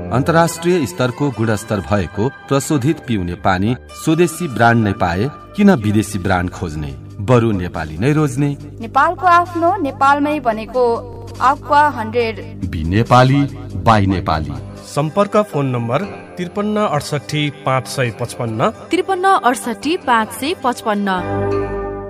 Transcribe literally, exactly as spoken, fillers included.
अन्तर्राष्ट्रिय स्तरको गुणस्तर भएको प्रशोधित पिउने पानी स्वदेशी ब्रान्ड नै पाए किन विदेशी ब्रान्ड खोज्ने, बरु नेपाली नै रोज्ने। नेपालको आफ्नो, नेपालमै बनेको aqua hundred. Be Nepali by Nepali. सम्पर्क फोन नम्बर त्रिपन्न अडसठी पाँच सय पचपन्न त्रिपन्न अडसठी पाँच सय पचपन्न।